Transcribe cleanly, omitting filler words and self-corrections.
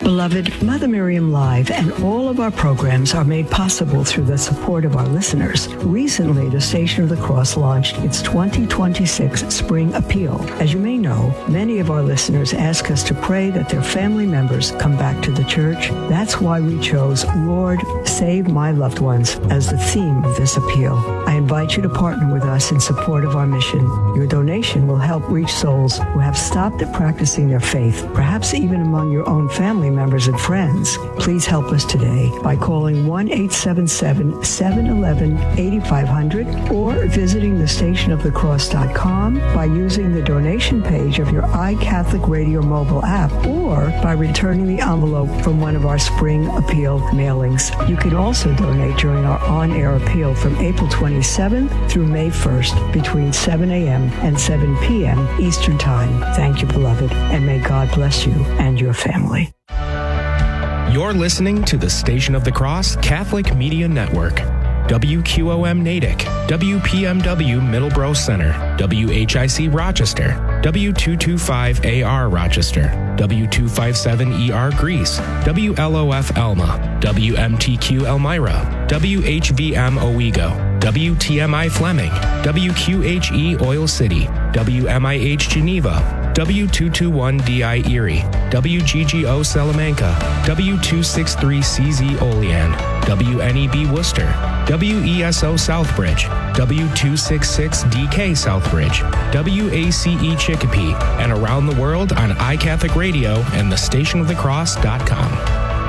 Beloved, Mother Miriam Live and all of our programs are made possible through the support of our listeners. Recently, the Station of the Cross launched its 2026 Spring Appeal. As you may know, many of our listeners ask us to pray that their family members come back to the church. That's why we chose Lord, Save My Loved Ones as the theme of this appeal. I invite you to partner with us in support of our mission. Your donation will help reach souls who have stopped at practicing their faith, perhaps even among your own family members and friends. Please help us today by calling 1-877-711-8500 or visiting thestationofthecross.com, by using the donation page of your iCatholic Radio mobile app, or by returning the envelope from one of our Spring Appeal mailings. You can also donate during our on-air appeal from April 27th through May 1st between 7 a.m. and 7 p.m. Eastern Time. Thank you, beloved, and may God bless you and your family. You're listening to the Station of the Cross Catholic Media Network. WQOM Natick, WPMW Middleborough Center, WHIC Rochester, W225AR Rochester, W257ER Greece, WLOF Elma, WMTQ Elmira, WHVM Owego, WTMI Fleming, WQHE Oil City, WMIH Geneva, W221DI Erie, WGGO Salamanca, W263CZ Olean, WNEB Worcester, WESO Southbridge, W266DK Southbridge, WACE Chicopee, and around the world on iCatholic Radio and thestationofthecross.com.